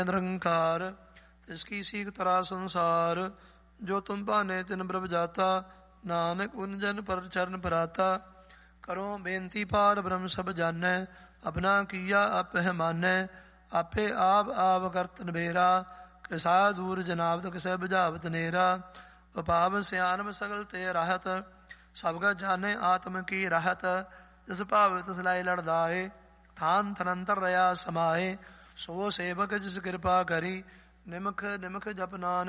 निरंकार तिसकी सीख तरा संसार। जो तुम भाने तिन प्रभ जाता, नानक उन जन पर चरण पराता। करो बेनती पार ब्रह्म सब जानै, अपना किया आप है मानै। आपे आप करत नबेरा, किसा दूर जनावत किसै बुझावत नेरा। उपाव सियानम सगल ते राहत, सबका जाने आत्म की राहत। जिस भाव तिस लाई लड़दाए, थान थनंतर रया समाए। सो सेवक जिस कृपा करी, निमख निमख जप नानक